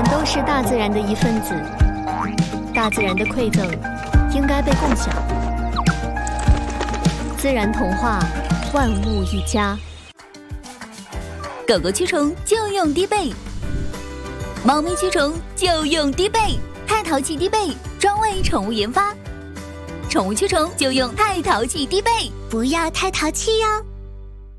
都是大自然的一份子，大自然的馈赠应该被共享。自然童话，万物一家。 狗狗驱虫就用滴贝，猫咪驱虫就用滴贝，太淘气滴贝专为宠物研发，宠物驱虫就用太淘气滴贝， 不要太淘气哟。